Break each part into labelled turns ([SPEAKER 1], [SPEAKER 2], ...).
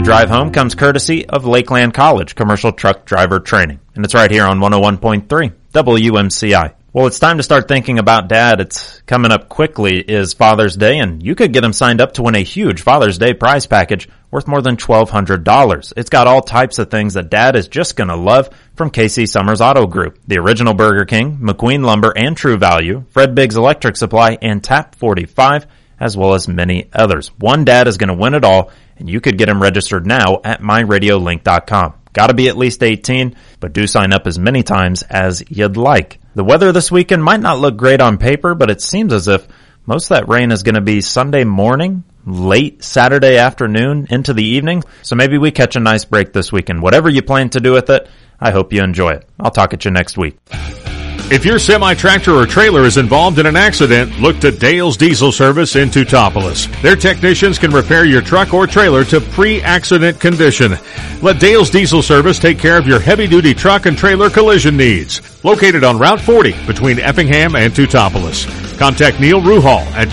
[SPEAKER 1] drive home comes courtesy of Lakeland College Commercial Truck Driver Training, and it's right here on 101.3 WMCI. Well, it's time to start thinking about Dad. It's coming up quickly is Father's Day, and you could get him signed up to win a huge Father's Day prize package worth more than $1,200. It's got all types of things that Dad is just going to love from KC Summers Auto Group, the original Burger King, McQueen Lumber and True Value, Fred Biggs Electric Supply, and Tap 45, as well as many others. One Dad is going to win it all, and you could get him registered now at myradiolink.com. Gotta be at least 18, but do sign up as many times as you'd like. The weather this weekend might not look great on paper, but it seems as if most of that rain is going to be Sunday morning, late Saturday afternoon into the evening. So maybe we catch a nice break this weekend. Whatever you plan to do with it, I hope you enjoy it. I'll talk at you next week.
[SPEAKER 2] If your semi-tractor or trailer is involved in an accident, look to Dale's Diesel Service in Teutopolis. Their technicians can repair your truck or trailer to pre-accident condition. Let Dale's Diesel Service take care of your heavy-duty truck and trailer collision needs. Located on Route 40 between Effingham and Teutopolis. Contact Neil Ruhal at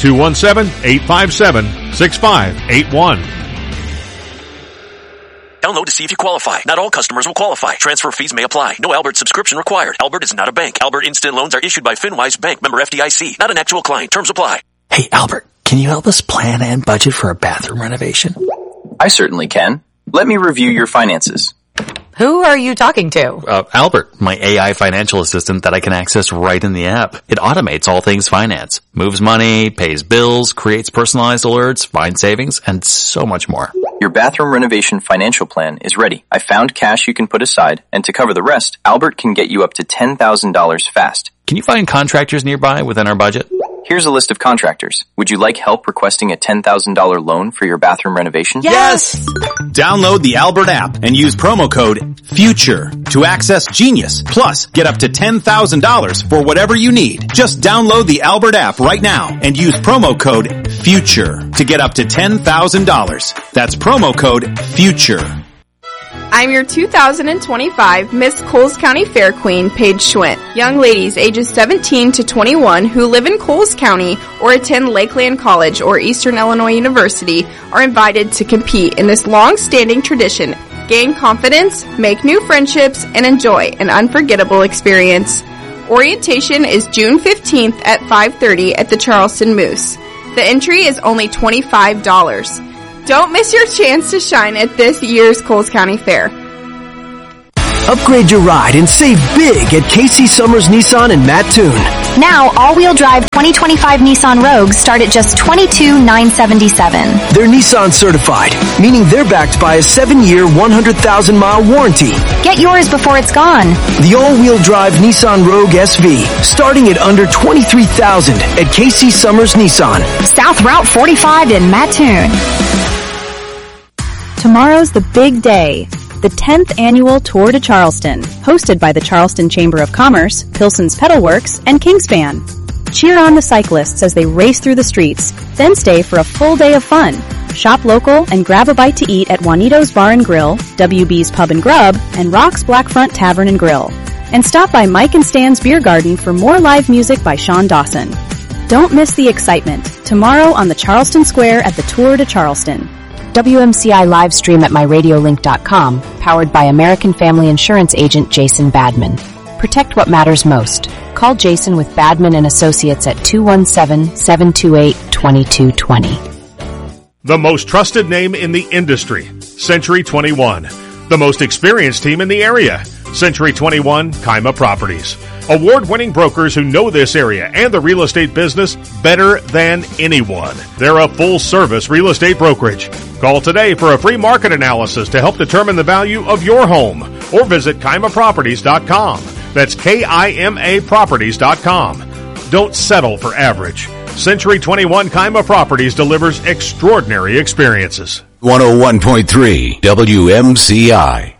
[SPEAKER 2] 217-857-6581.
[SPEAKER 3] Download to see if you qualify. Not all customers will qualify. Transfer fees may apply. No Albert subscription required. Albert is not a bank. Albert Instant Loans are issued by FinWise Bank, member FDIC. Not an actual client. Terms apply.
[SPEAKER 4] Hey, Albert, can you help us plan and budget for a bathroom renovation?
[SPEAKER 5] I certainly can. Let me review your finances.
[SPEAKER 6] Who are you talking to?
[SPEAKER 4] Albert, my AI financial assistant that I can access right in the app. It automates all things finance, moves money, pays bills, creates personalized alerts, finds savings, and so much more.
[SPEAKER 5] Your bathroom renovation financial plan is ready. I found cash you can put aside, and to cover the rest, Albert can get you up to $10,000 fast.
[SPEAKER 4] Can you find contractors nearby within our budget?
[SPEAKER 5] Here's a list of contractors. Would you like help requesting a $10,000 loan for your bathroom renovation?
[SPEAKER 6] Yes!
[SPEAKER 7] Download the Albert app and use promo code FUTURE to access Genius. Plus, get up to $10,000 for whatever you need. Just download the Albert app right now and use promo code FUTURE to get up to $10,000. That's promo code FUTURE.
[SPEAKER 8] I'm your 2025 Miss Coles County Fair Queen, Paige Schwint. Young ladies ages 17 to 21 who live in Coles County or attend Lakeland College or Eastern Illinois University are invited to compete in this long-standing tradition, gain confidence, make new friendships, and enjoy an unforgettable experience. Orientation is June 15th at 5:30 at the Charleston Moose. The entry is only $25. Don't miss your chance to shine at this year's Coles County Fair.
[SPEAKER 9] Upgrade your ride and save big at KC Summers Nissan in Mattoon.
[SPEAKER 10] Now, all-wheel drive 2025 Nissan Rogues start at just $22,977.
[SPEAKER 9] They're Nissan certified, meaning they're backed by a 7-year, 100,000-mile warranty.
[SPEAKER 10] Get yours before it's gone.
[SPEAKER 9] The all-wheel drive Nissan Rogue SV, starting at under $23,000 at KC Summers Nissan.
[SPEAKER 10] South Route 45 in Mattoon.
[SPEAKER 11] Tomorrow's the big day. The 10th annual Tour de Charleston, hosted by the Charleston Chamber of Commerce, Pilson's Pedal Works, and Kingspan. Cheer on the cyclists as they race through the streets, then stay for a full day of fun. Shop local and grab a bite to eat at Juanito's Bar and Grill, WB's Pub and Grub, and Rock's Blackfront Tavern and Grill. And stop by Mike and Stan's Beer Garden for more live music by Sean Dawson. Don't miss the excitement. Tomorrow on the Charleston Square at the Tour de Charleston.
[SPEAKER 12] WMCI live stream at myradiolink.com, powered by American Family Insurance agent Jason Badman. Protect what matters most. Call Jason with Badman and Associates at 217-728-2220.
[SPEAKER 2] The most trusted name in the industry, Century 21. The most experienced team in the area, Century 21 Kaima Properties. Award-winning brokers who know this area and the real estate business better than anyone. They're a full-service real estate brokerage. Call today for a free market analysis to help determine the value of your home or visit KaimaProperties.com. That's KIMA Properties.com. Don't settle for average. Century 21 Kaima Properties delivers extraordinary experiences.
[SPEAKER 13] 101.3 WMCI.